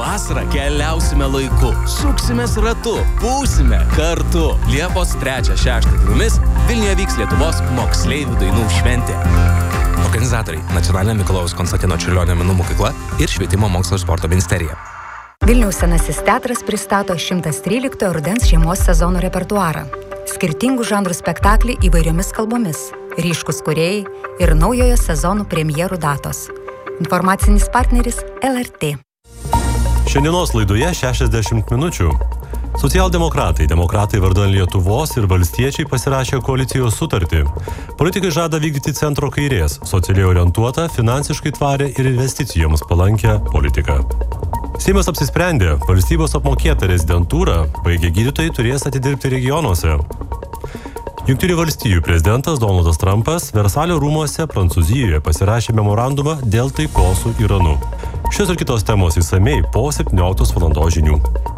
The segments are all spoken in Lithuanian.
Vasarą keliausime laiku, suksimės ratu, būsime kartu. Liepos 3-6 dienomis Vilniuje vyks Lietuvos moksleivių dainų šventė. Organizatoriai – Nacionalinė Mikalojaus Konstantino Čiurlionio menų mokykla ir Švietimo mokslo ir sporto ministerija. Vilniaus Senasis teatras pristato 113 rudens žiemos sezono repertuarą. Skirtingų žanrų spektaklį įvairiomis kalbomis, ryškus kūrėjai ir naujojo sezonų premjerų datos. Informacinis partneris LRT. Šiandienos laidoje 60 minučių. Socialdemokratai, demokratai vardan Lietuvos ir valstiečiai pasirašė koalicijos sutartį. Politikai žada vykdyti centro kairės, socialiai orientuotą, finansiškai tvarę ir investicijoms palankę politiką. Seimas apsisprendė, valstybės apmokėtą rezidentūrą baigę gydytojai turės atidirbti regionuose. Jungtinių valstijų prezidentas Donaldas Trumpas Versalio rūmuose Prancūzijoje pasirašė memorandumą dėl taikos su Iranu. Šios ir kitos temos išsamiai po 17 valandos žinių.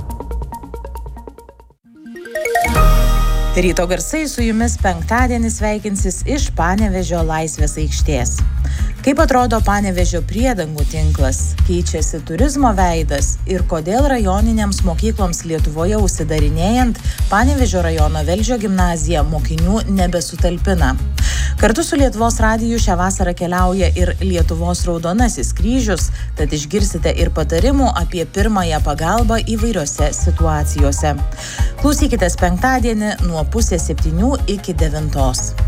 Ryto garsai su jumis penktadienį sveikinsis iš Panevėžio Laisvės aikštės. Kaip atrodo Panevėžio priedangų tinklas, keičiasi turizmo veidas ir kodėl rajoninėms mokykloms Lietuvoje užsidarinėjant Panevėžio rajono Velžio gimnazija mokinių nebesutalpina. Kartu su Lietuvos radiju šią vasarą keliauja ir Lietuvos Raudonasis kryžius, tad išgirsite ir patarimų apie pirmąją pagalbą įvairiose situacijose. Klausykitės penktadienį nuo 6:30 iki 9.